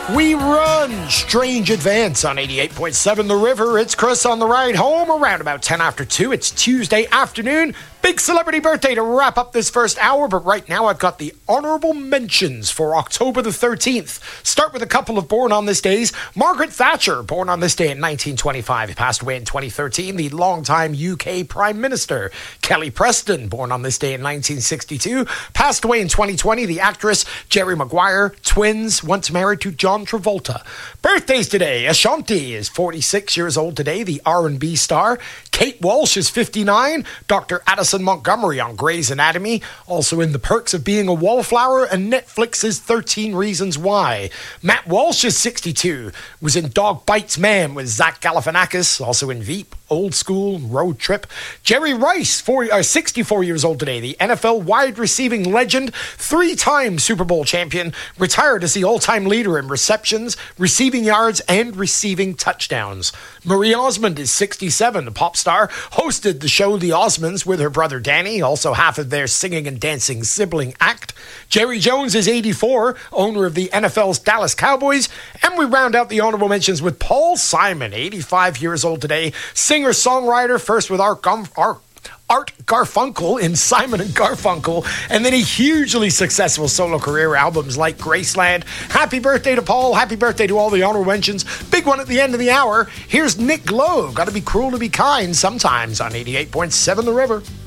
We run Strange Advance on 88.7 The River. It's Chris on the ride home around about 10 after 2. It's Tuesday afternoon. Big celebrity birthday to wrap up this first hour, but right now I've got the honourable mentions for October the 13th. Start with a couple of born on this days. Margaret Thatcher, born on this day in 1925, passed away in 2013, the longtime UK Prime Minister. Kelly Preston, born on this day in 1962, passed away in 2020, the actress. Jerry Maguire, twins, once married to John Travolta. Birthdays today. Ashanti is 46 years old today, the R&B star. Kate Walsh is 59. Dr. Addison Montgomery on Grey's Anatomy, also in The Perks of Being a Wallflower, and Netflix's 13 Reasons Why. Matt Walsh is 62, was in Dog Bites Man with Zach Galifianakis, also in Veep, Old School, Road Trip. Jerry Rice, 64 years old today, the NFL wide receiving legend, three-time Super Bowl champion, retired as the all-time leader in receptions, receiving yards, and receiving touchdowns. Marie Osmond is 67, the pop star, hosted the show The Osmonds with her brother Danny, also half of their singing and dancing sibling act. Jerry Jones is 84, owner of the NFL's Dallas Cowboys. And we round out the honorable mentions with Paul Simon, 85 years old today, singer-songwriter, first with Art Garfunkel in Simon and Garfunkel, and then a hugely successful solo career, albums like Graceland. Happy birthday to Paul. Happy birthday to all the honorable mentions. Big one at the end of the hour. Here's Nick Lowe. Gotta be cruel to be kind sometimes on 88.7 The River.